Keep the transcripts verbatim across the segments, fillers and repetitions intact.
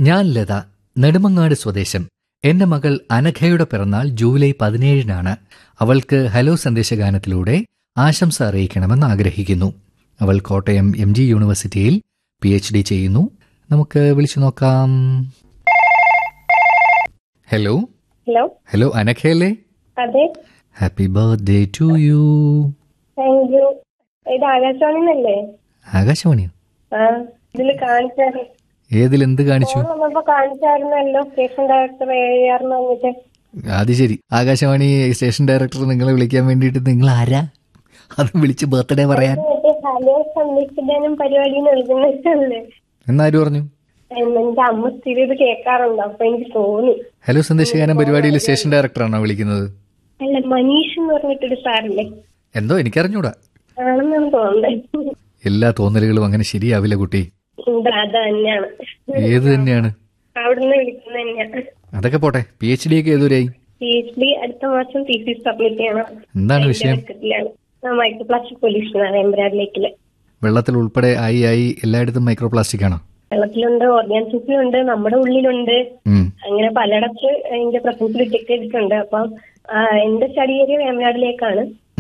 ഞാൻ ലത, നെടുമങ്ങാട് സ്വദേശം. എന്റെ മകൾ അനഘയുടെ പിറന്നാൾ ജൂലൈ പതിനേഴിനാണ്. അവൾക്ക് ഹലോ സന്ദേശഗാനത്തിലൂടെ ആശംസ അറിയിക്കണമെന്ന് ആഗ്രഹിക്കുന്നു. അവൾ കോട്ടയം എം ജി യൂണിവേഴ്സിറ്റിയിൽ പി എച്ച് ഡി ചെയ്യുന്നു. നമുക്ക് വിളിച്ചു നോക്കാം. Hello hello hello അനഘയല്ലേ? അതെ. Happy birthday to you. Thank you. ഇത് ആകാശവാണിന്നല്ലേ? ആകാശവാണിയോ? ആ, ഇതില് കാണിച്ചായിരുന്നു. ഏതിൽ എന്ത് കാണിച്ചു? ഫോൺ വന്നപ്പോ കാണിച്ചായിരുന്നല്ലോ, സ്റ്റേഷൻ ഡയറക്ടർ എഴുതിയായിരുന്നു വന്നിട്ട്. അത് ശരി. ആകാശവാണി സ്റ്റേഷൻ ഡയറക്ടർ നിങ്ങളെ വിളിക്കാൻ വേണ്ടിയിട്ട് നിങ്ങൾ ആരാ അത് വിളിച്ച് ബർത്ത്ഡേ പറയാൻ? ഹലോ സന്ദേശിക്കാനും പരിപാടിന്ന് വിളിക്കുന്നല്ലേ എന്നാരും പറഞ്ഞു? എന്റെ അമ്മ സ്ഥിരം ഇത് കേൾക്കാറുണ്ട്, അപ്പൊ എനിക്ക് തോന്നി. ഹലോ സന്ദേശഗാനം പരിപാടിയിൽ സ്റ്റേഷൻ ഡയറക്ടറാണോ വിളിക്കുന്നത്? അല്ല, മനീഷ് എന്ന് പറഞ്ഞിട്ടൊരു സാറില്ലേ? എന്തോ എനിക്കറിഞ്ഞൂടാ. ആണെന്നാണ് തോന്നുന്നത്. എല്ലാ തോന്നലുകളും അങ്ങനെ ശരിയാവില്ല കുട്ടി. അത് തന്നെയാണ്. ഏത് തന്നെയാണ്? അവിടുന്ന് വിളിക്കുന്ന തന്നെയാണ്. അതൊക്കെ പോട്ടെ, പി എച്ച് ഡി ഒക്കെ ഏതുവരെയായി? പി എച്ച് ഡി അടുത്ത മാസം തീസിസ് സബ്മിറ്റ് ചെയ്യണം. എന്താണ് വിഷയം? മൈക്രോ പ്ലാസ്റ്റിക് പൊല്യൂഷൻ ആണ് എംബ്രാഡ് ലേക്കില്. വെള്ളത്തിൽ ഉൾപ്പെടെ ആയി ആയി എല്ലായിടത്തും മൈക്രോ പ്ലാസ്റ്റിക് ആണോ? വെള്ളത്തിലുണ്ട്, ഓർഗാനിസത്തിലുണ്ട്, നമ്മുടെ ഉള്ളിലുണ്ട്. അങ്ങനെ പലയിടത്ത് അതിന്റെ പ്രസൻസ് ഡിറ്റക്ട് ചെയ്തിട്ടുണ്ട്. അപ്പം എന്റെ സ്റ്റഡി ഏരിയ വേമ്പനാടിലേക്കാണ്.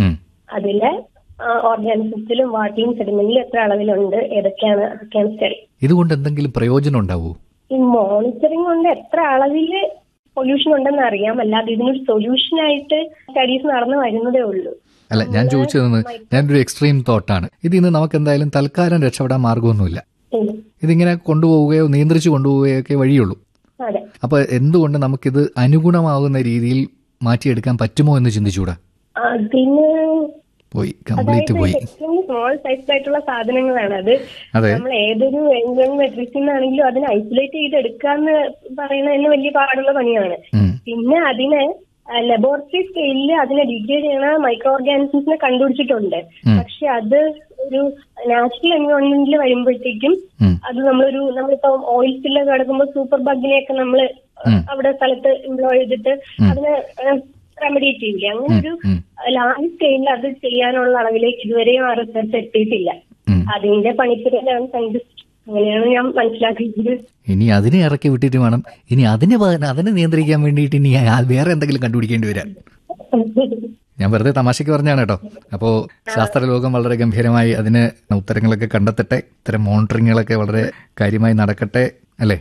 അതിലെ ഓർഗാനിസത്തിലും വാട്ടറിലും സെഡിമെന്റിലും എത്ര അളവിലുണ്ട്, ഏതൊക്കെയാണ്, അതൊക്കെയാണ് സ്റ്റഡി. ഇതുകൊണ്ട് എന്തെങ്കിലും പ്രയോജനം ഉണ്ടാവോ? ഈ മോണിറ്ററിംഗ് കൊണ്ട് എത്ര അളവില് പൊല്യൂഷൻ ഉണ്ടെന്ന് അറിയാം, അല്ലാതെ ഇതിനൊരു സൊല്യൂഷൻ ആയിട്ട് സ്റ്റഡീസ് നടന്നു വരുന്നതേ ഉള്ളൂ. അല്ല, ഞാൻ ചോദിച്ചതെന്ന് ഞാനൊരു എക്സ്ട്രീം തോട്ടാണ്. ഇതിന്ന് നമുക്ക് എന്തായാലും തൽക്കാലം രക്ഷപ്പെടാൻ മാർഗമൊന്നുമില്ല. ഇതിങ്ങനെ കൊണ്ടുപോവുകയോ നിയന്ത്രിച്ചു കൊണ്ടുപോവുകയോ ഒക്കെ വഴിയുള്ളൂ. അപ്പൊ എന്തുകൊണ്ട് നമുക്കിത് അനുഗുണമാകുന്ന രീതിയിൽ മാറ്റിയെടുക്കാൻ പറ്റുമോ എന്ന് ചിന്തിച്ചൂടാ? അതിന് പോയി കംപ്ലീറ്റ് പോയി. സ്മോൾ സൈസ് ആയിട്ടുള്ള സാധനങ്ങളാണ് അത്. നമ്മൾ ഏതൊരു മെട്രിക്സിൽ ആണെങ്കിലും അതിനെ ഐസൊലേറ്റ് ചെയ്ത് എടുക്കാന്ന് പറയുന്നത് വലിയ പാടുള്ള പണിയാണ്. പിന്നെ അതിനെ ലബോറട്ടറി സ്കെയിലിൽ അതിനെ ഡിറ്റക്ട് ചെയ്യണ മൈക്രോ ഓർഗാനിസംസിനെ കണ്ടുപിടിച്ചിട്ടുണ്ട്. പക്ഷെ അത് ഒരു നാച്ചുറൽ എൻവയോൺമെന്റിൽ വരുമ്പോഴത്തേക്കും അത് നമ്മളൊരു നമ്മളിപ്പോ ഓയിൽ സ്പില്ലൊക്കെ കിടക്കുമ്പോൾ സൂപ്പർ ബഗിനെയൊക്കെ നമ്മൾ അവിടെ സ്ഥലത്ത് എംപ്ലോയ് ചെയ്തിട്ട് അതിനെ റെമഡിയേറ്റ് ചെയ്യില്ലേ, അങ്ങനെ ഒരു ലാർജ് സ്കെയിലിൽ അത് ചെയ്യാനുള്ള അളവിലേക്ക് ഇതുവരെയും ആ റിസർച്ച് എത്തിയിട്ടില്ല. അതിന്റെ പണിപ്പുരയിലാണ് സയന്റിസ്റ്റ്. അങ്ങനെയാണ് ഞാൻ മനസ്സിലാക്കിയത്. ഇനി അതിനെ ഇറക്കി വിട്ടിട്ട് വേണം ഇനി അതിനെ അതിനെ നിയന്ത്രിക്കാൻ വേണ്ടിയിട്ട് ഇനി വേറെ എന്തെങ്കിലും കണ്ടുപിടിക്കേണ്ടി വരാൻ. ഞാൻ വെറുതെ തമാശക്ക് പറഞ്ഞാണ് കേട്ടോ. അപ്പോ ശാസ്ത്രലോകം വളരെ ഗംഭീരമായി അതിന് ഉത്തരങ്ങളൊക്കെ കണ്ടെത്തട്ടെ. ഇത്തരം മോണിറ്ററിങ്ങുകളൊക്കെ വളരെ കാര്യമായി നടക്കട്ടെ, അല്ലേ?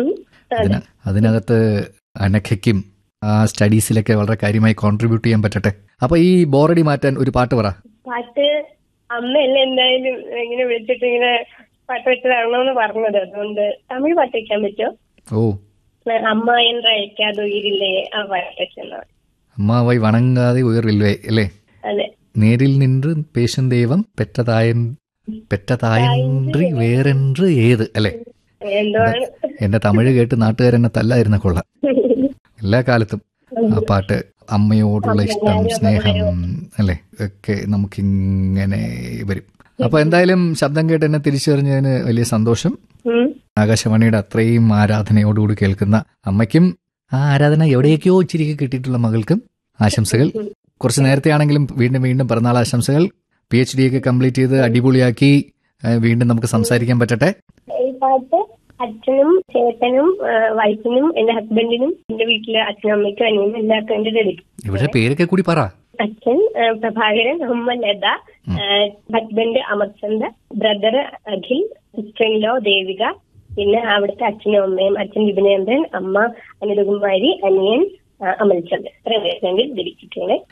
അതിനകത്ത് അനഘയ്ക്കും ആ സ്റ്റഡീസിലൊക്കെ വളരെ കാര്യമായി കോൺട്രിബ്യൂട്ട് ചെയ്യാൻ പറ്റട്ടെ. അപ്പൊ ഈ ബോറടി മാറ്റാൻ ഒരു പാട്ട് പറ. പാട്ട് അമ്മയല്ലേ എന്തായാലും ഇങ്ങനെ വിളിച്ചിട്ട് ഇങ്ങനെ പാട്ട് വെച്ച് തരണമെന്ന് പറഞ്ഞത്, അതുകൊണ്ട് തമിഴ് പാട്ട് വയ്ക്കാൻ പറ്റുമോ? ഓ, അമ്മ എன்ற അയക്കാതെ ഉയിരില്ലേ, ആ പാട്ട് വെച്ചാൽ. അമ്മാവായി വണങ്ങാതെ ഉയർവില്ലേ, അല്ലേ? അതെ. നേരിൽ നിன்று പേശും ദൈവം പെറ്റതായ പെറ്റതായന്ത്രി വേറെன்று ഏത്, അല്ലേ? എന്റെ തമിഴ് കേട്ട് നാട്ടുകാരെന്നെ തല്ലായിരുന്ന കൊള്ള. എല്ലാ കാലത്തും ആ പാട്ട്, അമ്മയോടുള്ള ഇഷ്ടം, സ്നേഹം, അല്ലെ, ഒക്കെ നമുക്കിങ്ങനെ വരും. അപ്പൊ എന്തായാലും ശബ്ദം കേട്ട് എന്നെ തിരിച്ചറിഞ്ഞതിന് വലിയ സന്തോഷം. ആകാശവാണിയുടെ അത്രയും ആരാധനയോടുകൂടി കേൾക്കുന്ന അമ്മയ്ക്കും ആ ആരാധന എവിടെയൊക്കെയോ ഇച്ചിരി കിട്ടിയിട്ടുള്ള മകൾക്കും ആശംസകൾ. കുറച്ച് നേരത്തെ ആണെങ്കിലും വീണ്ടും വീണ്ടും പിറന്നാൾ ആശംസകൾ. പി എച്ച് ഡി ഒക്കെ കംപ്ലീറ്റ് ചെയ്ത് അടിപൊളിയാക്കി വീണ്ടും നമുക്ക് സംസാരിക്കാൻ പറ്റട്ടെ. അച്ഛനും ചേട്ടനും വൈഫിനും എന്റെ ഹസ്ബൻഡിനും എന്റെ വീട്ടിലെ അച്ഛനും അമ്മയ്ക്കും അനിയനും എല്ലാവർക്കും എന്റെ ഡെഡിക്കും. ഇവിടെ പേരൊക്കെ കൂടി പറ. അച്ഛൻ പ്രഭാകരൻ, അമ്മ Latha, husband Amarchand, brother Akhil, sister in law Devika, പിന്നെ അവിടുത്തെ അച്ഛനും അമ്മയും, അച്ഛൻ വിപിനേന്ദ്രൻ, അമ്മ അനിതകുമാരി, അനിയൻ അമൽചന്ദ്. ഇത്രയും പേർക്ക് വേണ്ടി ഡെഡിക്കേറ്റ് ചെയ്യണേ.